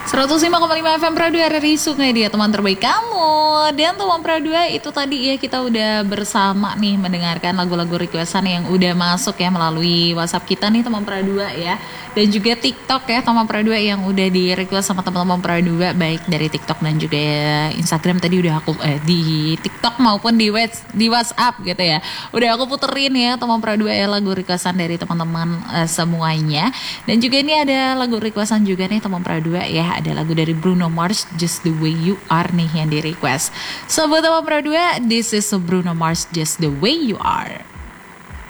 105,5 FM Pro 2 dari Sungai Dia, teman terbaik kamu. Dan teman Pro 2 itu tadi ya, kita udah bersama nih mendengarkan lagu-lagu requestan yang udah masuk ya melalui WhatsApp kita nih teman Pro 2 ya. Dan juga TikTok ya teman Pro 2 yang udah di request sama teman-teman Pro 2, baik dari TikTok dan juga ya, Instagram tadi udah aku di TikTok maupun di WhatsApp gitu ya. Udah aku puterin ya teman Pro 2 ya lagu requestan dari teman-teman semuanya. Dan juga ini ada lagu requestan juga nih teman Pro 2 ya. Ada lagu dari Bruno Mars, Just the Way You Are nih yang di request. So buat teman Pro 2, this is Bruno Mars, Just the Way You Are.